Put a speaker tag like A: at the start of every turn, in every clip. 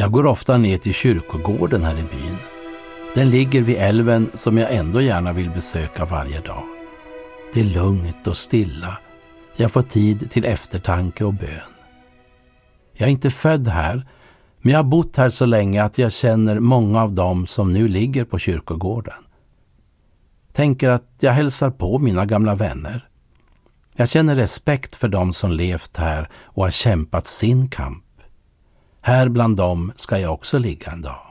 A: Jag går ofta ner till kyrkogården här i byn. Den ligger vid älven som jag ändå gärna vill besöka varje dag. Det är lugnt och stilla. Jag får tid till eftertanke och bön. Jag är inte född här, men jag har bott här så länge att jag känner många av dem som nu ligger på kyrkogården. Tänker att jag hälsar på mina gamla vänner. Jag känner respekt för dem som levt här och har kämpat sin kamp. Här bland dem ska jag också ligga en dag.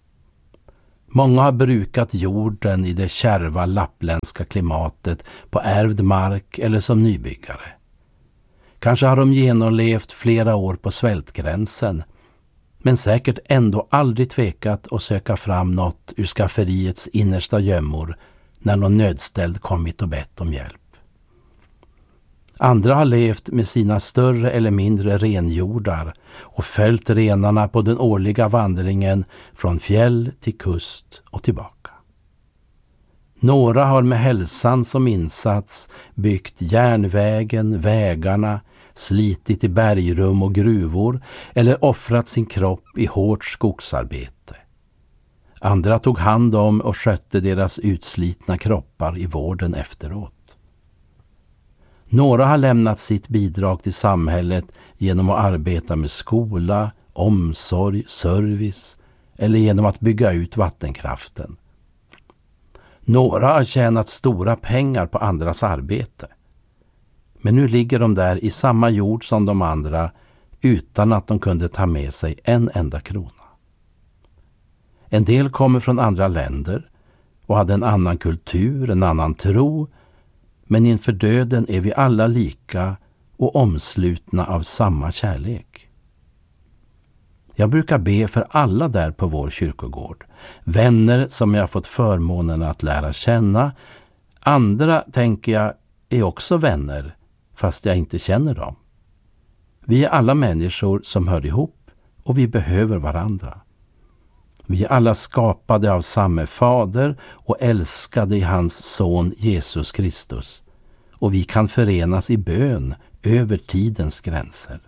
A: Många har brukat jorden i det kärva lappländska klimatet på ärvd mark eller som nybyggare. Kanske har de genomlevt flera år på svältgränsen, men säkert ändå aldrig tvekat att söka fram något ur skafferiets innersta gömmor när någon nödställd kommit och bett om hjälp. Andra har levt med sina större eller mindre renjordar och följt renarna på den årliga vandringen från fjäll till kust och tillbaka. Några har med hälsan som insats byggt järnvägen, vägarna, slitit i bergrum och gruvor eller offrat sin kropp i hårt skogsarbete. Andra tog hand om och skötte deras utslitna kroppar i vården efteråt. Några har lämnat sitt bidrag till samhället genom att arbeta med skola, omsorg, service eller genom att bygga ut vattenkraften. Några har tjänat stora pengar på andras arbete. Men nu ligger de där i samma jord som de andra utan att de kunde ta med sig en enda krona. En del kommer från andra länder och hade en annan kultur, en annan tro, men inför döden är vi alla lika och omslutna av samma kärlek. Jag brukar be för alla där på vår kyrkogård, vänner som jag fått förmånen att lära känna. Andra, tänker jag, är också vänner, fast jag inte känner dem. Vi är alla människor som hör ihop och vi behöver varandra. Vi är alla skapade av samme fader och älskade i hans son Jesus Kristus. Och vi kan förenas i bön över tidens gränser.